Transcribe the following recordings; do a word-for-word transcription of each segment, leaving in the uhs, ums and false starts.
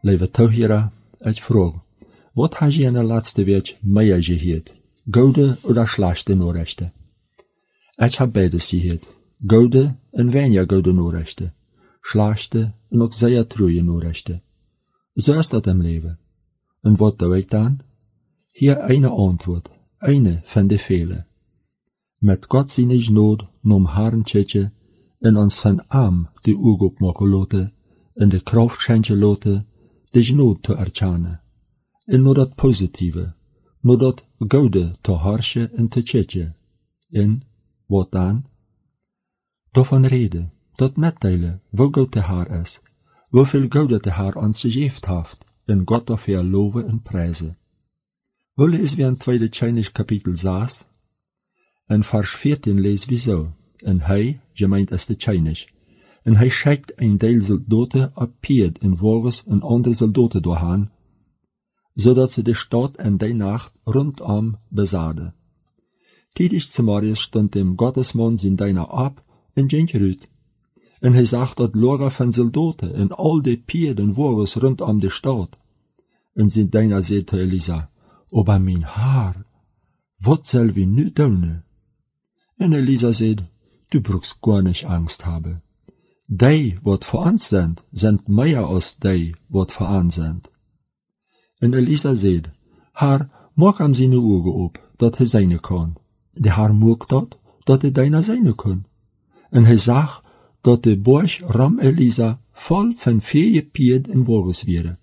Lieve toehiera, ich frage, wat hast je in de laatste week meer geheerd? Goede oder schlechte Nachrichten? Ich habe beides geheerd. Goede en weniger goede Nachrichten. Schlechte en ook zeer treurige Nachrichten. Zo is dat im leven. En wat doe ik dan? Hier eine antwoord, eine van de vele. Met God zijn nood nom Herrn tjetje en ons van arm de oog opmaken laten en de kracht schenken laten de nood te erkennen. En naar dat positieve, naar dat goede te harsje en te tjetje. En, wat dan? Daarvan reden, dat meddelen, hoe goed de Heer is, hoeveel goede de Heer ons gegeven heeft, en God daarvoor loven en prijzen. We lezen we in tweede Tjinisch kapitel zes, en vers veertien lezen we zo, en hij, gemeend is de Tjinisch, en hij scheikt een deel soldaten op paard en wagens en andere soldaten doorheen, zodat ze de stad en die nacht rondom bezaden. Tijdens Samarië stond dem Gottesman zijn dienaar op en ging eruit. En hij zag dat lager van soldaten en al die paard en wagens rondom de stad. En zijn dienaar zei te Elisa, "Ober mijn Heer, wat zal we nu doen?" En Elisa zei, "Du brauchst gar nicht Angst hebben. Die, wat voor ons zijn, zijn meer als die, wat voor ons zijn." En Elisa zei, "Heer, maak hem zijn ogen op, dat hij zijn kan." De Heer maakt dat, dat hij dienaar zijn kan. En hij zag dat de borg ram Elisa vol van vier paard en wagens werden.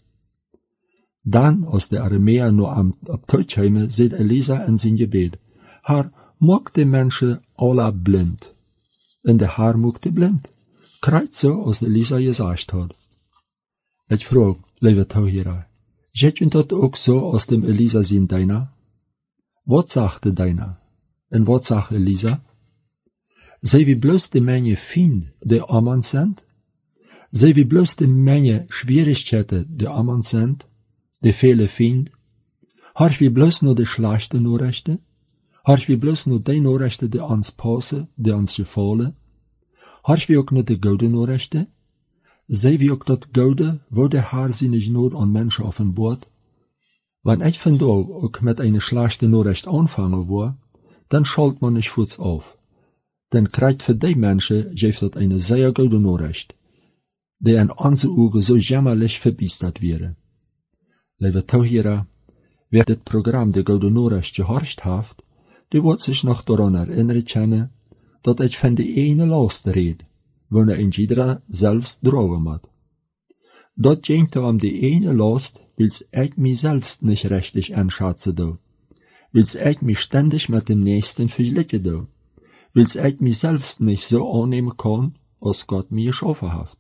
Dan, als de Arameer nog am op terugkwamen, zei Elisa in zijn gebed, "Heer, maak de mensen alle blind." En de Heer maakte blind. Krijgt zo als Elisa gezegd had. Ik vraag, lieve toehieraar, zet je dat ook zo als dem Elisa zijn dienaar? Wat zegt de dienaar? En wat zegt Elisa? Zijn we bloos de menje vriend die om ons zijn? Zijn we bloos de menje schwierigheden die om ons zijn? De vele vriend? Har we bloos nur de slechte Nachrichten? Har we bloos nur die Nachrichten die ons passen, die ons gevallen? Har we ook nur de goede Nachrichten? Zijn we ook dat goede, wo de Heer zijn nood aan mensen offenbart? Wenn ich vandaag ook met een slechte Nachricht aanvangen word, dan schalt man nicht voets auf. Dan krijgt voor die mensen, geeft dat een zeer goede Nachricht, die in onze ogen zo jammerlich verbiesterd werden. Lieve toehieraar, wer dit programma de goede Nachricht gehorcht heeft, die wordt zich nog daran erinneren kennen, dat ik van de ene last red, wanneer een iedere zelfs dragen moet. Dat ging om de ene last, wils ik mijzelf niet richtig einschätzen doe, wils ik mich ständig met dem Nächsten vergleichen doe, wils ik mijzelf niet zo aannemen kan, als God mir geschaffen heeft.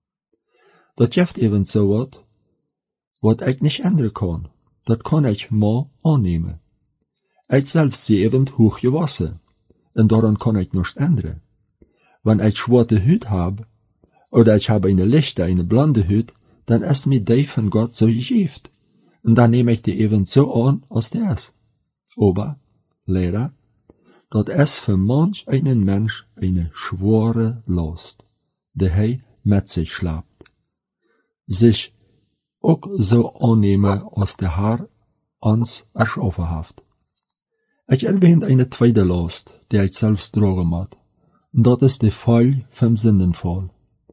Dat geeft even zo wat, wat ik niet ändern kan, dat kan ik maar aannemen. Ik zelf zie even hoog gewassen, en daaraan kan ik niets ändern. Wenn ich schwarze Hut habe, oder ich habe eine lichte, eine blonde Hut, dann ist mir die von Gott so gegeben. Und dann nehme ich die eben so an, als die ist. Aber, leider, dat ist für manch einen Mensch eine schwere Last, die er mit sich schleppt. Sich auch so annehmen, als der Herr uns erschaffen hat. Ich erwähne eine zweite Last, die ich selbst tragen muss. Dat is de val vom Sündenfall.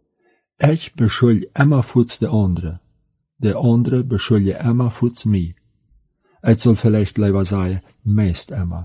Ich beschuldige immer voets de andere. De andere beschuldige immer voets mij. Ich soll vielleicht lieber sagen, meist immer.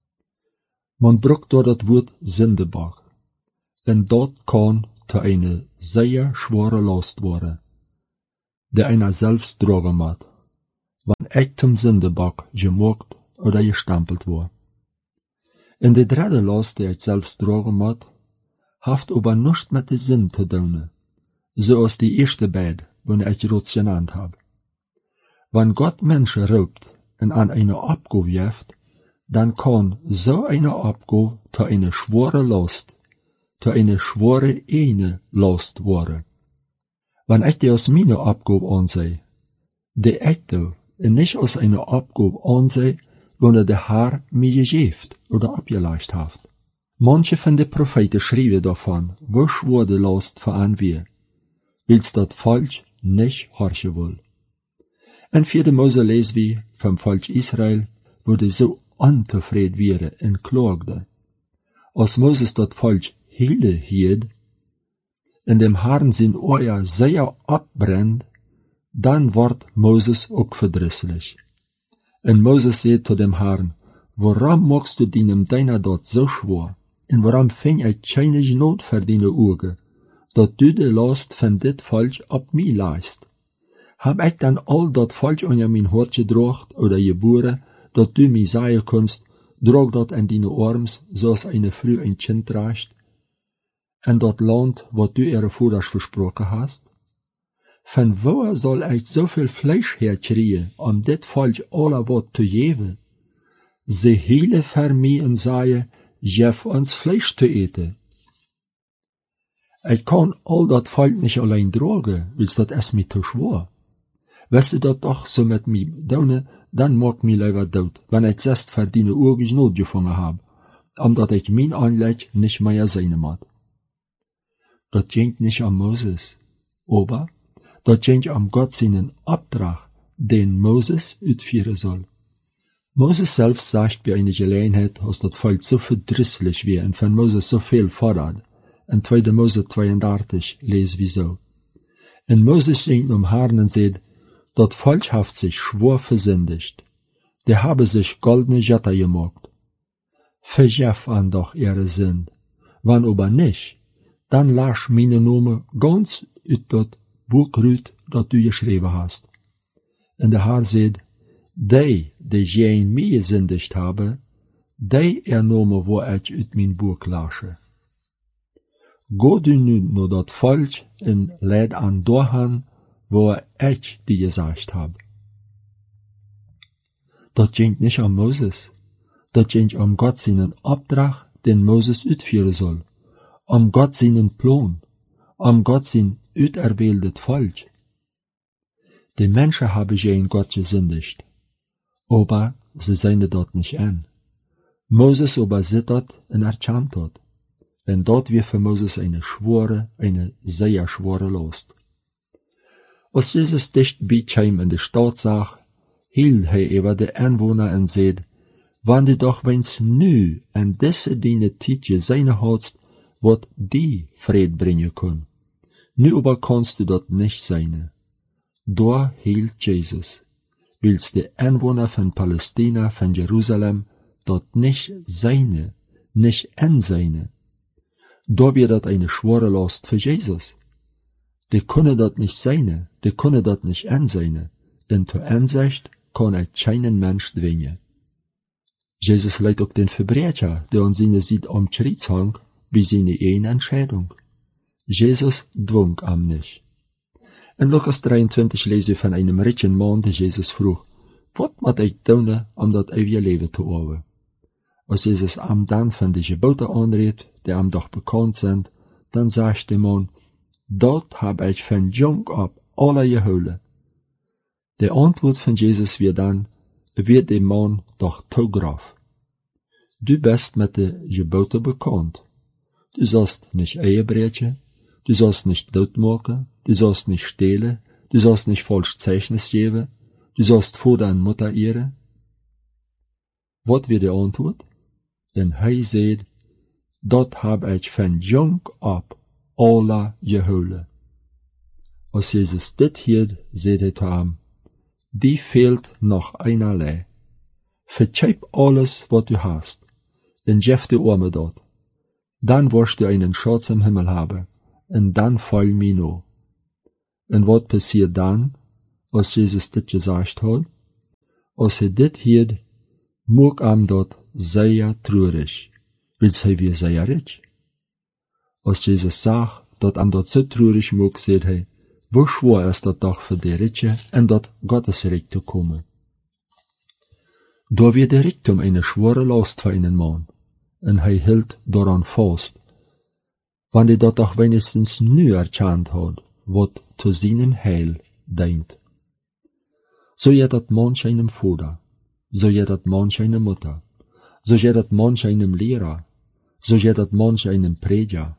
Man braucht dort das Wort Sündebach. Und dort kann zu eine sehr schwere Last worden, die einer selbst tragen muss, wenn ich zum Sündebach gemacht oder gestempelt wurde. En de derde last die ik zelfs dragen moet, heeft aber nichts met de zin te doen, zoals die eerste beide, wanneer ik reeds genannt heb. Wenn Gott Menschen roept en aan eine Abgabe geeft, dan kan so eine Abgabe zu eine schwere Last, zu eine schwere eine Last worden. Wenn ich die als meine Abgabe ansehe, die ich doe, en nicht als eine Abgabe ansehe, wanneer de Herr mir gegeben oder abgeleicht hat. Manche von den Propheten schrieben davon, wo schwer die Last für ein wir, wils dat falsch nicht horchen will. En vierde Mose lezen we van volk Israël, wo de zo ontevreden waren en klaagden. Als Moses dat volk hele hield, en dem Herrn zijn oor zeer opbrengt, dan wordt Moses ook verdrisselig. En Moses zei tot dem Herrn, waarom maakst du dienem deiner dat zo zwaar? En waarom vind ik geen genot voor diene ogen, dat du de last van dit volk op mij laast? Heb ik dan al dat volk onder mijn hoofd gedroogd, oder je boeren, dat du mij zeggen kunst, droog dat in diene arms, zoals een vrouw een kind draagt, en dat land wat du ihre voeders versproken hast? Van waar zal ik zoveel vlees herkrijgen, om dit volk alle wat te geven? Ze hielen voor mij en zeiden, geef ons vlees te eten. Ik kan al dat volk niet alleen dragen, wils dat is mij te zwaar. Wist u dat toch zo met mij doen, dan maak mij liever dood, wanneer ik zest verdiene oorgens nood gevangen heb, omdat ik mijn aanleg niet meer zijn moet. Dat ging niet om Moses, aber dat ging om God zijn opdracht, den Moses uitvoeren zal. Moses zelf zegt bij een gelegenheid, als dat volk zo verdrisselig weer en van Moses zoveel fordert. In tweede Mose tweeëndertig lezen we zo. En Moses ging om Herrn en zei, dat volk heeft zich schwor verzündigt. Die hebben zich goldene Götter gemaakt. Vergeef aan doch ihre Sünd. Wann aber nicht, dan lasch meine Nome ganz uit dat boek uit dat du geschreven hast. En de Herr zei, die, die geen mij gezündigt hebben, die ernomen waar ik uit mijn boek lasche. Go du nu naar dat volk en leid aan doorgaan, waar ik die gezegd heb. Dat ging niet om Moses, dat ging om God zijn opdracht, den Moses uitvoeren zal, om God zijn plan, om God zijn uiterwähldet volk. De mensen hebben geen God gezündigt, aber ze zijn dat niet aan. Moses aber zit dat en erkent dat. En dat weer voor Moses een schwere, een zeer schwere last. Als Jezus dicht bij hem in de stad zag, hield hij over de inwoner en zei, wanneer du doch wens nu en deze diene tijdje zijn hadst, wat die vrede brengen kon. Nu aber kannst du dat niet zijn. Daar hield Jezus, wils de inwoner van Palestina, van Jeruzalem, dat niet zijn, niet en zijn. Daar weer dat een schwere last voor Jezus. Die kunnen dat niet zijn, die kunnen dat niet en zijn, en te aanzicht kan ik geen mens dwingen. Jezus leidt ook den Verbrecher, der aan zijn ziet om Kreuz hang, bij zijn een entscheidung. Jezus dwong hem niet. In Lukas drieëntwintig lezen we van een rijke man die Jezus vroeg, wat moet ik doen om dat eeuwige leven te hebben? Als Jezus hem dan van de geboden aanreed, die hem doch bekend zijn, dan zegt de man, dat heb ik van jong op alle gehouden. De antwoord van Jezus weer dan, werd de man toch te grof. Du bist met de geboden bekend. Du sollst nicht Ehe brechen, du sollst nicht doodmaken, du sollst nicht stehlen, du sollst nicht falsch Zeugnis geben, du sollst Vater en Mutter ehren. Wat weer de antwoord? En hij zei, dat heb ik van jong op alle gehouden. Als Jezus dit hield, zei hij tot hem, die fehlt nog einerlei. Verzeip alles wat du hast, en geef de armen dat. Dan wirst du einen Schatz im Himmel haben, en dan fall mir no. En wat passiert dan, als Jezus dit gezegd had? Als hij dit hield, moek hem dat zeer treurig, wils hij weer zeer rich. Als Jezus zag dat hem dat zo treurig moek, zei hij, hoe schwer is dat toch voor de rijke en dat Gottesrijk te komen. Daar werd de rijkdom een schwere last voor een man, en hij hield daaraan vast, wanneer dat toch wenigstens nu erkend had, wat te zijn heil dient. Zo je dat manch einem Vater, zo je dat manch eine Mutter, zo je dat manch einem Lehrer, zo je dat manch einem Prediger.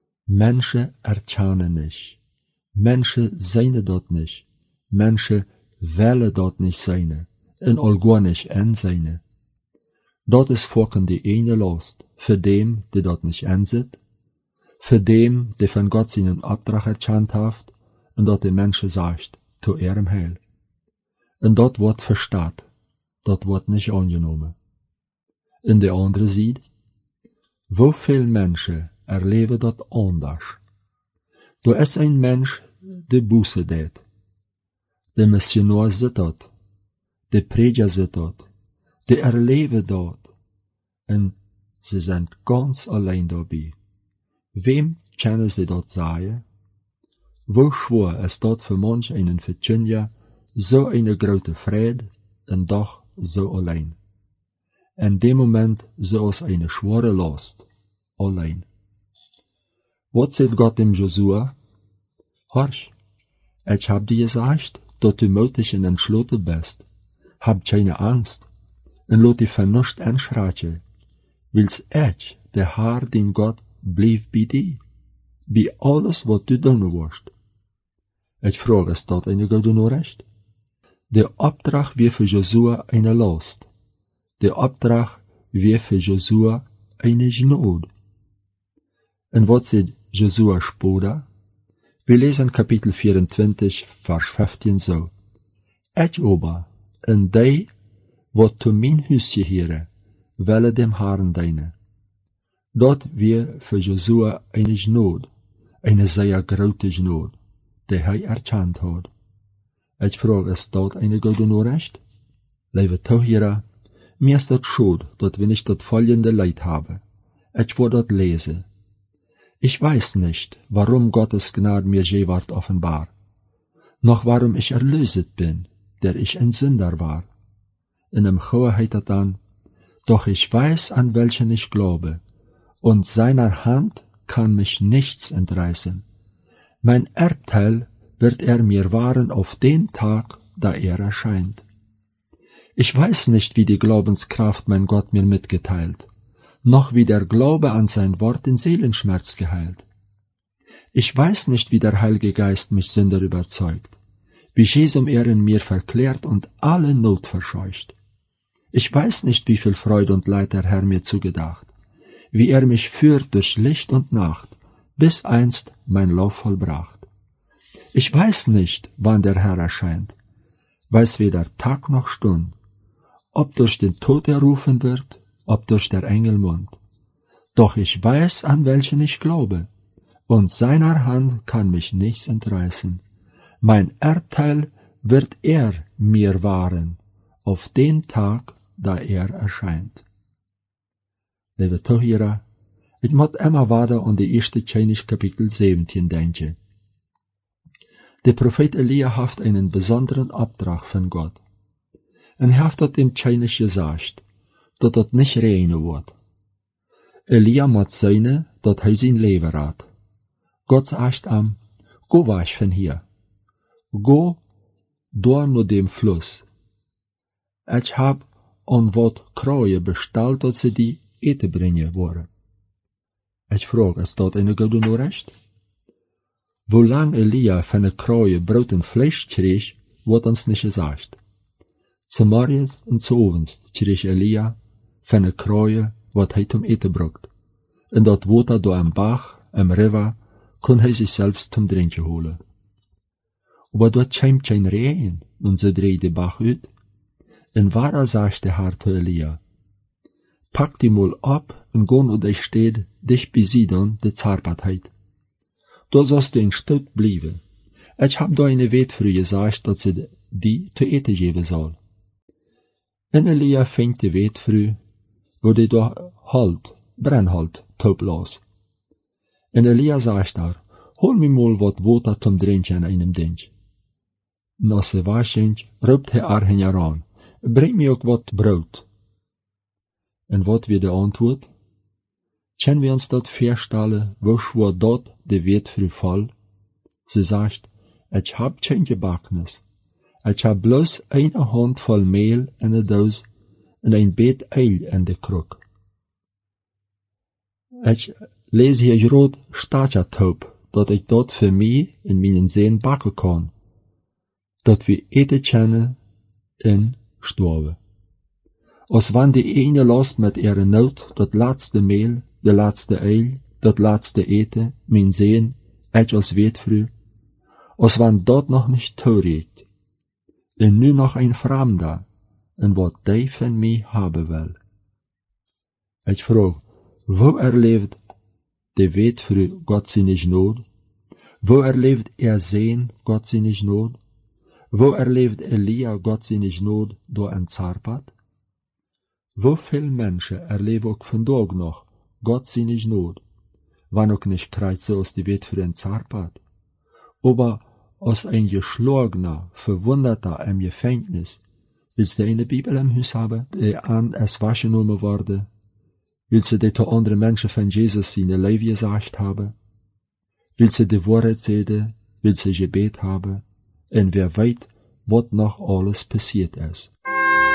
Menschen erkennen nicht. Menschen zijn dat nicht. Menschen willen dat niet zijn, en al gar niet en zijn. Dat is volgens die ene last, voor dem, die dat niet inzet, voor dem, die van God zijn opdracht erkend heeft, en dat de mensen zegt, to ihrem heil. En dat wordt verstaat, dat wordt niet aangenomen. In de andere zijde, hoeveel mensen erleven dat anders. Er is een mens die boete deed. De missionaar zit dat. De prediker zit dat. De erleven dat. En ze zijn ganz alleen daarbij. Wem kunnen ze dat zeggen? Hoe schwer is dat voor manch einen Virginia, zo een grote vrede, en doch zo alleen. En dem moment zoals een schwere last, alleen. Wat zegt God dem Josua? Horch, ich hab dir gesagt, dat du mutig en entschloten bist. Hab keine Angst, en laat die vernust anschratje. Wils ich, der Herr, den Gott, blijf bij die, bij alles wat du doen wirst. Ich frage, ist dat eine gute Nachricht? Der Auftrag wie für Josua eine Last. Der Auftrag wie für Josua eine Gnade. Und was sagt Josua später? Wir lesen Kapitel vierundzwanzig, Vers fünfzehn so. Ich aber, en die, wat zu mein Hus gehören, welle dem Herrn deine. Dat wir für Josua eine Gnade, eine sehr große Gnade, die hij erkannt hat. Ich frage, ist dat eine gute Nachricht? Liebe Zuhörer, mir ist das schade, dass wir nicht das folgende Leid haben. Ich will das lesen. Ich weiß nicht, warum Gottes Gnade mir je ward offenbar, noch warum ich erlöset bin, der ich ein Sünder war. In dem Chor heißt das dann, doch ich weiß, an welchen ich glaube, und seiner Hand kann mich nichts entreißen. Mein Erbteil wird er mir wahren auf den Tag, da er erscheint. Ich weiß nicht, wie die Glaubenskraft mein Gott mir mitgeteilt, noch wie der Glaube an sein Wort den Seelenschmerz geheilt. Ich weiß nicht, wie der Heilige Geist mich Sünder überzeugt, wie Jesum er in mir verklärt und alle Not verscheucht. Ich weiß nicht, wie viel Freude und Leid der Herr mir zugedacht, wie er mich führt durch Licht und Nacht, bis einst mein Lauf vollbracht. Ich weiß nicht, wann der Herr erscheint, weiß weder Tag noch Stund, ob durch den Tod er rufen wird, ob durch der Engelmund. Doch ich weiß, an welchen ich glaube, und seiner Hand kann mich nichts entreißen. Mein Erbteil wird er mir wahren, auf den Tag, da er erscheint. Liebe Zuhörer, ich muss immer weiter an die erste Chronik Kapitel zeventien denken. Der Prophet Elia hat einen besonderen Auftrag von Gott. Und er hat dort dem Chronik gesagt, dass das nicht reine wird. Elia muss sein, dass er sein Leben hat. Gott sagt ihm, geh weg von hier. Geh door naar dem Fluss. Ich hab an wat Kraaien bestellt, dat sie die eten brengen worden. Ich frage, ist dat eine gute Nachricht? Wo lang Elia von der Kraaien Brot und Fleisch kreeg, wird uns nicht gesagt. Zum Morgens und zu Abends kreeg Elia von der Kraaien, wat hij zum eten bracht. Und dat Wasser da am Bach, am River, kon hij sich selbst zum Trinken holen. Aber dort scheint kein Regen, und so dreht der Bach uit. En waar sagt der Herr zu Elia, pack die mal ab und go nur dich steht, dich besiedern, de Zartheit. Da sollst du in Stadt bleiben. Ich hab da eine Wetfrühe gesagt, dass sie die zu eten geben soll. En Elia fängt die Wetfrüh, wo die da halt, Brennhalt, taub los. En Elia sagt da, hol mir mal wat Wasser zum Trinken an einem Ding. Na se waschend, roept hij haar heran, breng mir ook wat Brot. En wat weer de antwoord? Können wir uns dat voorstellen, wo schwor dat de Wetfrüh voll? Sie sagt, ich hab kein Gebackenes. Ich hab bloß eine Hand voll Mehl in de Doos en ein Beet Eil in de Kruk. Ich lese hier groot staat ja taub, dat ich dat für mich in meinen Seen backen kann. dat we eten kennen en sterven. Als wanneer de ene last met er nood, dat laatste meel, de laatste eil, dat laatste eten, mijn zin, et als weet vroeg, als wanneer dat nog niet toereed, en nu nog een vreemde, en wat die van mij hebben wil. Ik vraag, wo erleeft de weet vroeg God zijn nood? Wo erleeft er zijn God zijn nood? Wo erleeft Elia God zijn nood door een Zarpat? Hoeveel mensen erleven ook vandaag nog God zijn nood, wanneer ook niet krijgt zoals die weet voor een Zarpat. Aber als een geschlagene, verwundete en gevangenis, wil ze in de Bibel im huis hebben, die aan es waschgenomen worden, wil ze die tot andere mensen van Jezus zijn leven gezegd hebben, wil ze de waarheid zeggen, wil ze gebed hebben, en wer weet wat nog alles passiert is.